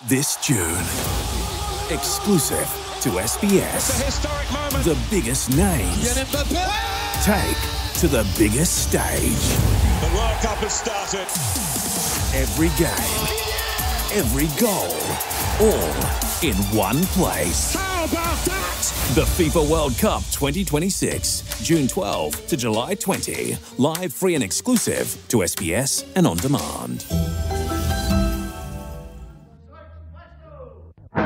this June. Exclusive to SBS. It's a historic moment. The biggest names take to the biggest stage. The World Cup has started. Every game, every goal, all in one place. How about that? The FIFA World Cup 2026, June 12 to July 20. Live, free and exclusive to SBS and on demand.